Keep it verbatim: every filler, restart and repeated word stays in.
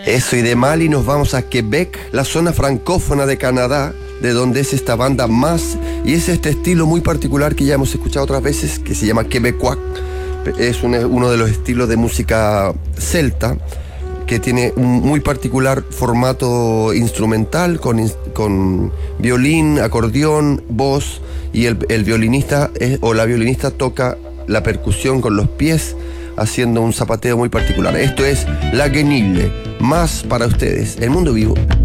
Eso, y de Mali nos vamos a Quebec, la zona francófona de Canadá, de donde es esta banda Más, y es este estilo muy particular que ya hemos escuchado otras veces, que se llama quebecois. Es un, uno de los estilos de música celta, que tiene un muy particular formato instrumental, con, con violín, acordeón, voz, y el, el violinista es, o la violinista toca la percusión con los pies, haciendo un zapateo muy particular. Esto es La Guenille, Más para ustedes, El Mundo Vivo.